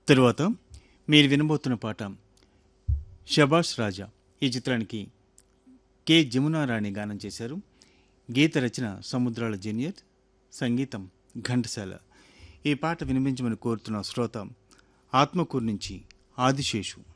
తరువాత మీరు వినబోతున్న పాట షబాష్ రాజా. ఈ చిత్రానికి కె జమునారాణి గానం చేశారు. గీత రచన సముద్రాల జూనియర్, సంగీతం ఘంటసాల. ఈ పాట వినిపించమని కోరుతున్న శ్రోత ఆత్మకూరు నుంచి ఆదిశేషు.